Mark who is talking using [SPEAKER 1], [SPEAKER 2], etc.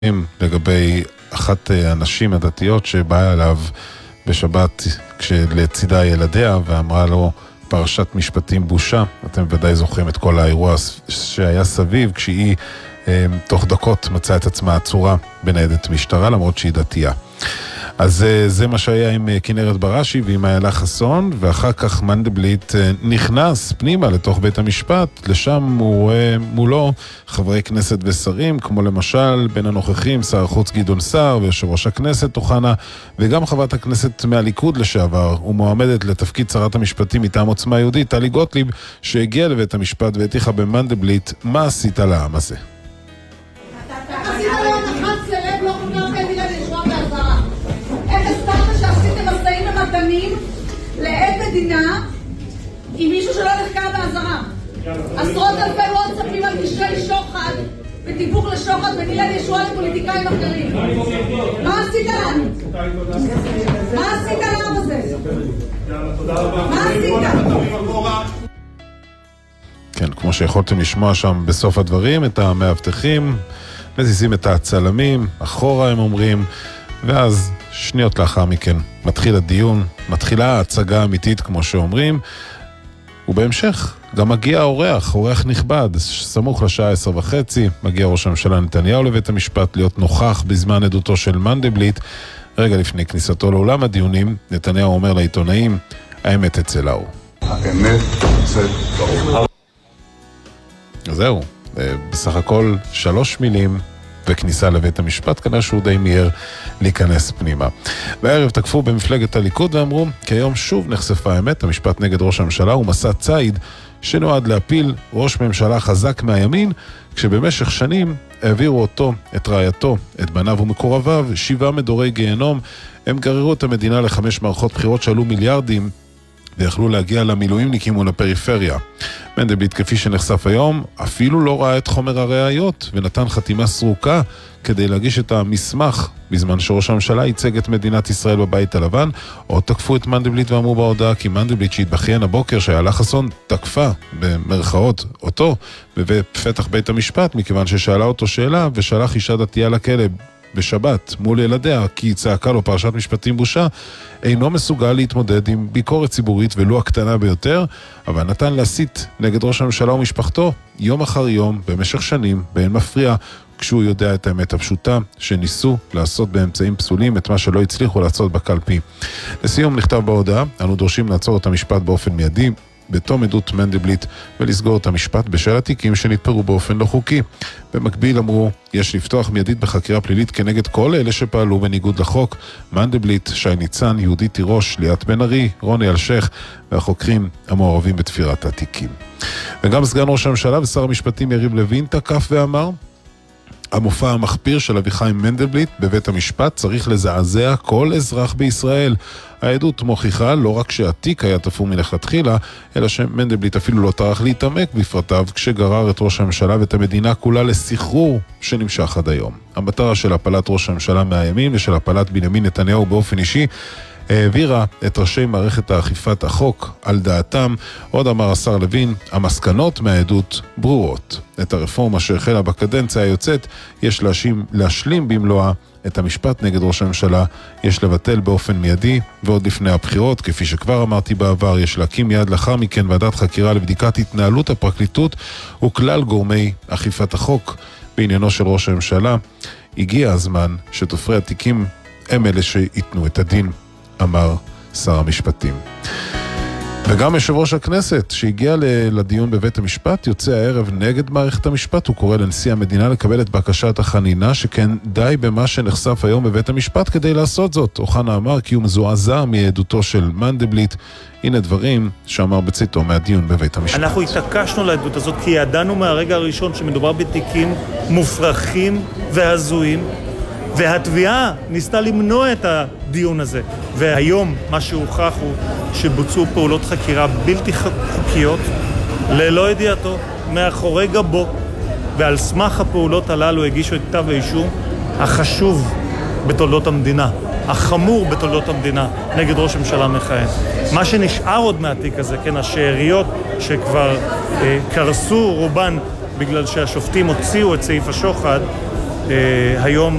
[SPEAKER 1] לגבי אחת הנשים הדתיות שבאה אליו בשבת כשלצידה ילדיה ואמרה לו פרשת משפטים בושה. אתם ודאי זוכרים את כל האירוע שהיה סביב כשהיא תוך דקות מצאה את עצמה עצורה בניידת משטרה למרות שהיא דתייה. אז זה מה שהיה עם כנרת בראשי ועם איילה חסון, ואחר כך מנדלבליט נכנס פנימה לתוך בית המשפט. לשם הוא רואה מולו חברי כנסת ושרים, כמו למשל בין הנוכחים שר החוץ גדעון סער ויושב ראש הכנסת אוחנה, וגם חברת הכנסת מהליכוד לשעבר ומועמדת לתפקיד שרת המשפטים מטעם עוצמה יהודית טלי גוטליב, שהגיעה לבית המשפט והטיחה במנדלבליט: מה עשית לעם הזה?
[SPEAKER 2] לעד מדינה עם מישהו שלא נחקר באזהרה. עשרות אלפי וואטסאפים על קשרי שוחד ותיווך לשוחד ונילד ישועה לפוליטיקאים אחרים. מה עשית לנו? מה עשית לעם הזה? מה עשית?
[SPEAKER 1] כן, כמו שיכולתם לשמוע שם בסוף הדברים, את המאבטחים מזיזים את הצלמים אחורה, הם אומרים, ואז שניות לאחר מכן מתחיל הדיון, מתחילה ההצגה האמיתית כמו שאומרים, ובהמשך גם מגיע אורח נכבד. סמוך לשעה 10:30 מגיע ראש הממשלה נתניהו לבית המשפט להיות נוכח בזמן עדותו של מנדלבליט. רגע לפני כניסתו לאולם הדיונים, נתניהו אומר לעיתונאים: האמת אצל ההוא.
[SPEAKER 3] האמת אצל ההוא.
[SPEAKER 1] זהו, בסך הכל 3 מילים וכניסה לבית המשפט, כנראה שהוא די מהר להיכנס פנימה. בערב תקפו במפלגת הליכוד ואמרו, כיום שוב נחשפה האמת, המשפט נגד ראש הממשלה הוא מסע ציד שנועד להפיל ראש ממשלה חזק מהימין, כשבמשך שנים העבירו אותו, את רעייתו, את בניו ומקורביו, 7 מדורי גיהנום. הם גררו את המדינה ל5 מערכות בחירות שעלו מיליארדים, ויכלו להגיע למילואימניקים ולפריפריה. מנדלבליט, כפי שנחשף היום, אפילו לא ראה את חומר הראיות ונתן חתימה סרוקה כדי להגיש את המסמך בזמן שראש הממשלה ייצג את מדינת ישראל בבית הלבן. עוד תקפו את מנדלבליט ואמרו בהודעה כי מנדלבליט שהתבכיין הבוקר שאיילה חסון תקפה במרכאות אותו בפתח בית המשפט מכיוון ששאלה אותו שאלה ושלח אישה דתייה לכלא בשבת מול ילדיה כי היא צעקה לו פרשת משפטים בושה, אינו מסוגל להתמודד עם ביקורת ציבורית ולא הקטנה ביותר, אבל נתן להסית נגד ראש הממשלה ומשפחתו יום אחר יום במשך שנים באין מפריע, כשהוא יודע את האמת הפשוטה שניסו לעשות באמצעים פסולים את מה שלא הצליחו לעשות בקלפי. לסיום נכתב בהודעה: אנו דורשים לעצור את המשפט באופן מיידי בתום עדות מנדלבליט ולסגור את המשפט בשל התיקים שנתפרו באופן לא חוקי. במקביל אמרו, יש לפתוח מיידית בחקירה פלילית כנגד כל אלה שפעלו בניגוד לחוק: מנדלבליט, שי ניצן, יהודית תירוש, ליאת בן ארי, רוני אלשך והחוקרים המעורבים בתפירת התיקים. וגם סגן ראש הממשלה ושר המשפטים יריב לוין תקף ואמר, המופע המחפיר של אביחיים מנדלבליט בבית המשפט צריך לזעזע כל אזרח בישראל. העדות מוכיחה לא רק שהתיק היה תפור מלכתחילה, אלא שמנדלבליט אפילו לא טרח להתעמק בפרטיו כשגרר את ראש הממשלה ואת המדינה כולה לסחרור שנמשך עד היום. המטרה של הפלת ראש הממשלה מהימין ושל הפלת בנימין נתניהו באופן אישי העבירה את ראשי מערכת האכיפת החוק על דעתם. עוד אמר השר לוין, המסקנות מהעדות ברורות. את הרפורמה שהחלה בקדנציה היוצאת יש להשלים במלואה. את המשפט נגד ראש הממשלה יש לבטל באופן מיידי ועוד לפני הבחירות. כפי שכבר אמרתי בעבר, יש להקים מיד לאחר מכן ועדת חקירה לבדיקת התנהלות הפרקליטות וכלל גורמי אכיפת החוק בעניינו של ראש הממשלה. הגיע הזמן שתופרי התיקים הם אלה שיתנו את הדין, אמר שר המשפטים. וגם יושב ראש הכנסת שהגיע לדיון בבית המשפט יוצא הערב נגד מערכת המשפט. הוא קורא לנשיא המדינה לקבל את בקשת החנינה, שכן די במה שנחשף היום בבית המשפט כדי לעשות זאת. אוחנה אמר כי הוא מזועזע מעדותו של מנדלבליט. הנה דברים שאמר בציטו מהדיון בבית המשפט.
[SPEAKER 4] אנחנו התעקשנו לעדות הזאת כי ידענו מהרגע הראשון שמדובר בתיקים מופרכים והזויים, והתביעה ניסתה למנוע את הדיון הזה. והיום מה שהוכח הוא שבוצעו פעולות חקירה בלתי חוקיות ללא ידיעתו, מאחורי גבו, ועל סמך הפעולות הללו הגישו את כתב האישום החשוב בתולדות המדינה, החמור בתולדות המדינה, נגד ראש ממשלה מכהן. מה שנשאר עוד מהתיק הזה, כן, השאריות שכבר קרסו רובן בגלל שהשופטים הוציאו את סעיף השוחד, היום